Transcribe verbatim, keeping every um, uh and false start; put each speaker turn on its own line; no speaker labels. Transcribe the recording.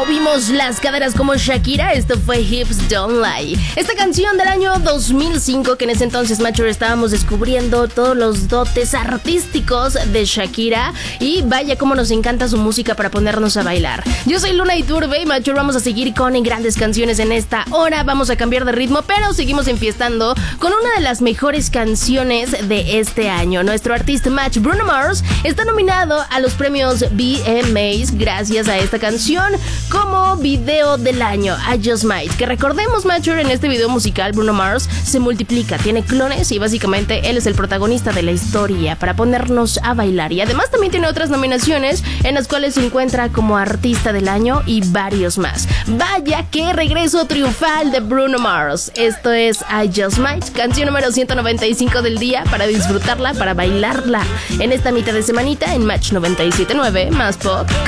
movimos las caderas como Shakira. Esto fue Hips Don't Lie. Esta canción del año dos mil cinco, que en ese entonces, Macho, estábamos descubriendo todos los dotes artísticos de Shakira. Y vaya cómo nos encanta su música para ponernos a bailar. Yo soy Luna Iturbe y, Macho, vamos a seguir con grandes canciones en esta hora. Vamos a cambiar de ritmo, pero seguimos enfiestando con una de las mejores canciones de este año. Nuestro artista Match, Bruno Mars, está nominado a los premios V M As gracias a esta canción como video del año, I Just Might. Que recordemos, Macho, en este video musical Bruno Mars se multiplica, tiene clones y básicamente él es el protagonista de la historia para ponernos a bailar. Y además también tiene otras nominaciones en las cuales se encuentra como artista del año y varios más. Vaya que regreso triunfal de Bruno Mars. Esto es I Just Might, canción número ciento noventa y cinco del día, para disfrutarla, para bailarla en esta mitad de semanita en Match noventa y siete punto nueve más pop.